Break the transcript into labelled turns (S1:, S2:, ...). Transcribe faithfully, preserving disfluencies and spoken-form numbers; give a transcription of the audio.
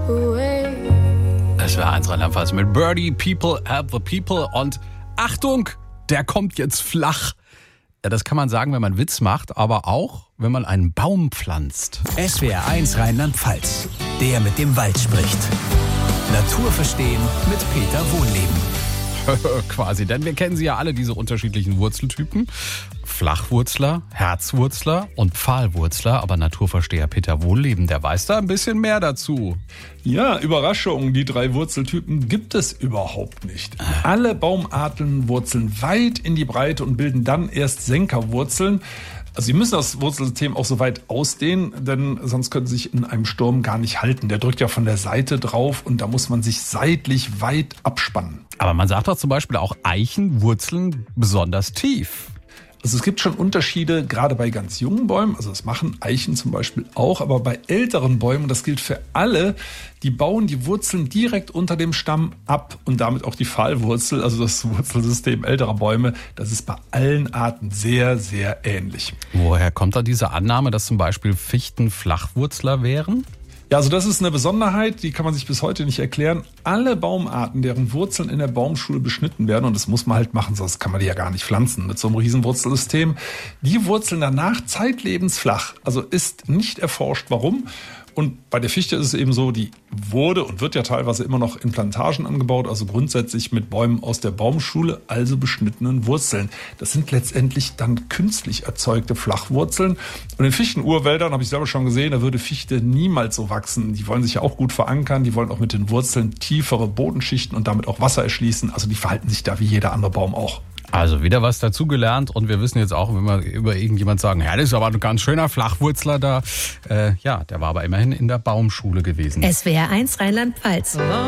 S1: Es war eins Rheinland-Pfalz mit Birdie, People Help the People. Und Achtung, der kommt jetzt flach. Ja, das kann man sagen, wenn man Witz macht, aber auch, wenn man einen Baum pflanzt.
S2: S W R eins Rheinland-Pfalz, der mit dem Wald spricht. Natur verstehen mit Peter Wohlleben.
S1: Quasi, denn wir kennen sie ja alle, diese unterschiedlichen Wurzeltypen. Flachwurzler, Herzwurzler und Pfahlwurzler. Aber Naturversteher Peter Wohlleben, der weiß da ein bisschen mehr dazu.
S3: Ja, Überraschung, die drei Wurzeltypen gibt es überhaupt nicht. Alle Baumarten wurzeln weit in die Breite und bilden dann erst Senkerwurzeln. Also Sie müssen das Wurzelsystem auch so weit ausdehnen, denn sonst können Sie sich in einem Sturm gar nicht halten. Der drückt ja von der Seite drauf und da muss man sich seitlich weit abspannen.
S1: Aber man sagt doch zum Beispiel auch, Eichen wurzeln besonders tief.
S3: Also es gibt schon Unterschiede, gerade bei ganz jungen Bäumen, also das machen Eichen zum Beispiel auch, aber bei älteren Bäumen, das gilt für alle, die bauen die Wurzeln direkt unter dem Stamm ab und damit auch die Pfahlwurzel, also das Wurzelsystem älterer Bäume, das ist bei allen Arten sehr, sehr ähnlich.
S1: Woher kommt da diese Annahme, dass zum Beispiel Fichten Flachwurzler wären?
S3: Ja, also das ist eine Besonderheit, die kann man sich bis heute nicht erklären. Alle Baumarten, deren Wurzeln in der Baumschule beschnitten werden, und das muss man halt machen, sonst kann man die ja gar nicht pflanzen mit so einem riesen Wurzelsystem, die wurzeln danach zeitlebens flach. Also ist nicht erforscht, warum. Und bei der Fichte ist es eben so, die wurde und wird ja teilweise immer noch in Plantagen angebaut, also grundsätzlich mit Bäumen aus der Baumschule, also beschnittenen Wurzeln. Das sind letztendlich dann künstlich erzeugte Flachwurzeln. Und in Fichtenurwäldern, habe ich selber schon gesehen, da würde Fichte niemals so wachsen. Die wollen sich ja auch gut verankern, die wollen auch mit den Wurzeln tiefere Bodenschichten und damit auch Wasser erschließen. Also die verhalten sich da wie jeder andere Baum auch.
S1: Also wieder was dazugelernt und wir wissen jetzt auch, wenn wir über irgendjemand sagen, ja, das ist aber ein ganz schöner Flachwurzler da. Äh, ja, der war aber immerhin in der Baumschule gewesen.
S4: S W R eins Rheinland-Pfalz.